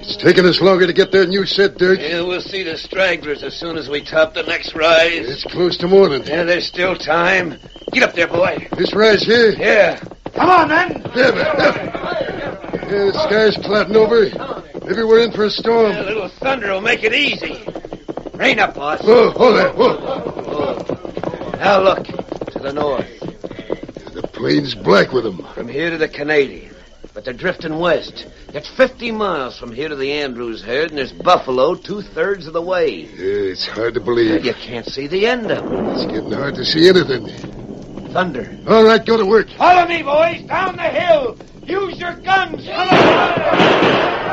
It's taking us longer to get there than you said, Dirk. Yeah, we'll see the stragglers as soon as we top the next rise. It's close to morning. Yeah, there's still time. Get up there, boy. This rise here? Yeah. Come on, men. Yeah, the sky's clouding over. Maybe we're in for a storm. Yeah, a little thunder will make it easy. Rain up, boss. Whoa, hold there. Whoa. Now look, to the north. The plain's black with them. From here to the Canadian. But they're drifting west. It's 50 miles from here to the Andrews herd, and there's buffalo 2/3 of the way. Yeah, it's hard to believe. You can't see the end of it. It's getting hard to see anything. Thunder. All right, go to work. Follow me, boys. Down the hill. Use your guns. Come on.